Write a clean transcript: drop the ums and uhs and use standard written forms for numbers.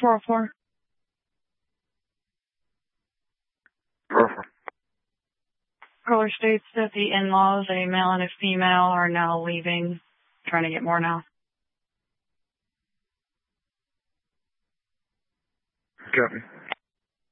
404. 404. Caller states that the in-laws, a male and a female, are now leaving, trying to get more now. Copy.